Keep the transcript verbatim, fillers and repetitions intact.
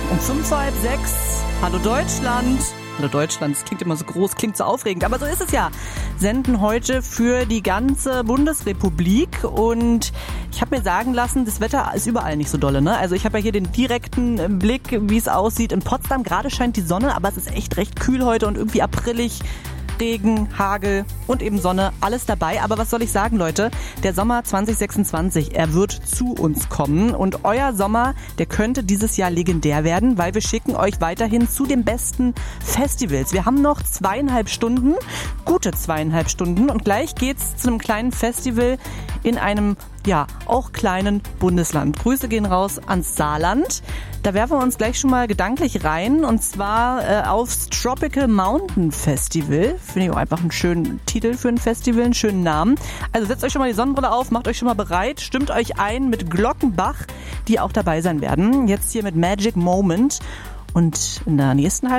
Um fünf vor halb sechs. Hallo Deutschland. Hallo Deutschland, das klingt immer so groß, klingt so aufregend, aber so ist es ja. Senden heute für die ganze Bundesrepublik und ich habe mir sagen lassen, das Wetter ist überall nicht so dolle, ne? Also ich habe ja hier den direkten Blick, wie es aussieht in Potsdam. Gerade scheint die Sonne, aber es ist echt recht kühl heute und irgendwie aprillig. Regen, Hagel und eben Sonne, alles dabei. Aber was soll ich sagen, Leute? Der Sommer zwanzig sechsundzwanzig, er wird zu uns kommen. Und euer Sommer, der könnte dieses Jahr legendär werden, weil wir schicken euch weiterhin zu den besten Festivals. Wir haben noch zweieinhalb Stunden, gute zweieinhalb Stunden. Und gleich geht's zu einem kleinen Festival in einem, ja, auch kleinen Bundesland. Grüße gehen raus ans Saarland. Da werfen wir uns gleich schon mal gedanklich rein. Und zwar äh, aufs Tropical Mountain Festival. Finde ich auch einfach einen schönen Titel für ein Festival, einen schönen Namen. Also setzt euch schon mal die Sonnenbrille auf, macht euch schon mal bereit, stimmt euch ein mit Glockenbach, die auch dabei sein werden. Jetzt hier mit Magic Moment. Und in der nächsten halben